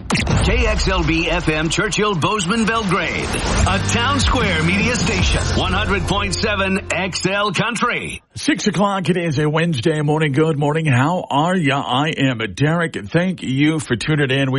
KXLB FM Churchill Bozeman Belgrade, a Town Square media station, 100.7 XL Country. 6 o'clock, it is a Wednesday morning. Good morning. How are ya? I am Derek. Thank you for tuning in.